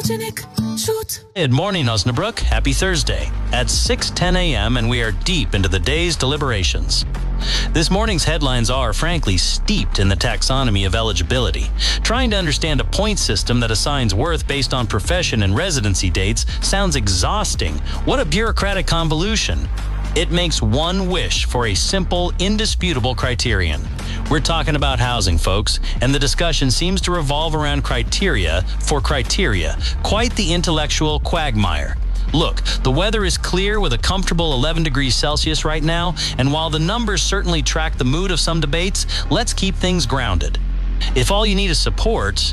Good morning, Osnabrück. Happy Thursday. At 6:10 a.m. and we are deep into the day's deliberations. This morning's headlines are, frankly, steeped in the taxonomy of eligibility. Trying to understand a point system that assigns worth based on profession and residency dates sounds exhausting. What a bureaucratic convolution. It makes one wish for a simple, indisputable criterion. We're talking about housing, folks, and the discussion seems to revolve around criteria for criteria. Quite the intellectual quagmire. Look, the weather is clear with a comfortable 11 degrees Celsius right now, and while the numbers certainly track the mood of some debates, let's keep things grounded. If all you need is support,